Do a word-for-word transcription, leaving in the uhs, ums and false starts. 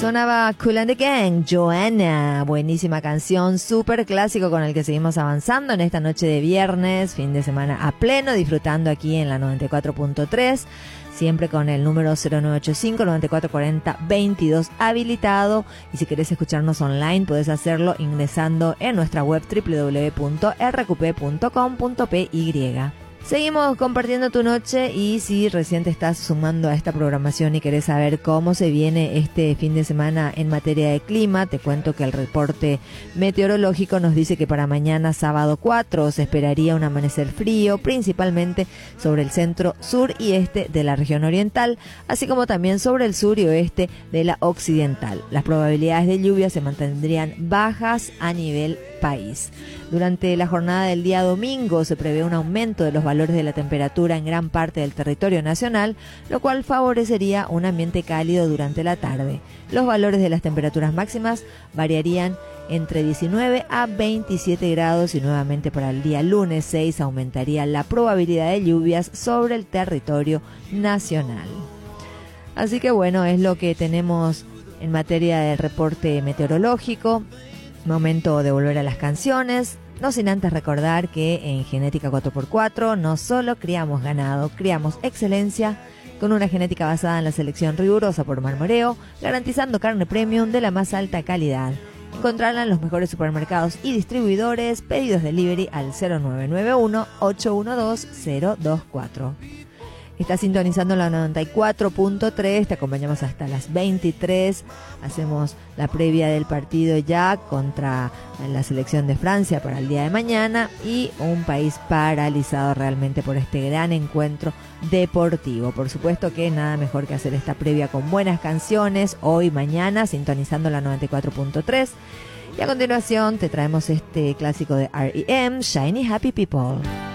Sonaba Kool and the Gang, Joanna, buenísima canción, súper clásico con el que seguimos avanzando en esta noche de viernes, fin de semana a pleno, disfrutando aquí en la noventa y cuatro punto tres, siempre con el número cero nueve ocho cinco, nueve cuatro cuatro cero, veintidós habilitado, y si querés escucharnos online podés hacerlo ingresando en nuestra web doble u doble u doble u punto r q p punto com punto p y. Seguimos compartiendo tu noche, y si recién te estás sumando a esta programación y querés saber cómo se viene este fin de semana en materia de clima, te cuento que el reporte meteorológico nos dice que para mañana sábado cuatro se esperaría un amanecer frío, principalmente sobre el centro, sur y este de la región oriental, así como también sobre el sur y oeste de la occidental. Las probabilidades de lluvia se mantendrían bajas a nivel país. Durante la jornada del día domingo se prevé un aumento de los valores de la temperatura en gran parte del territorio nacional, lo cual favorecería un ambiente cálido durante la tarde. Los valores de las temperaturas máximas variarían entre diecinueve a veintisiete grados, y nuevamente para el día lunes seis aumentaría la probabilidad de lluvias sobre el territorio nacional. Así que bueno, es lo que tenemos en materia del reporte meteorológico. Momento de volver a las canciones, no sin antes recordar que en Genética cuatro por cuatro no solo criamos ganado, criamos excelencia con una genética basada en la selección rigurosa por Marmoreo, garantizando carne premium de la más alta calidad. Encontrarla en los mejores supermercados y distribuidores. Pedidos delivery al cero nueve nueve uno, ocho uno dos, cero dos cuatro. Estás sintonizando la noventa y cuatro punto tres, te acompañamos hasta las veintitrés, hacemos la previa del partido ya contra la selección de Francia para el día de mañana, y un país paralizado realmente por este gran encuentro deportivo. Por supuesto que nada mejor que hacer esta previa con buenas canciones, hoy, mañana, sintonizando la noventa y cuatro punto tres, y a continuación te traemos este clásico de R E M, Shiny Happy People.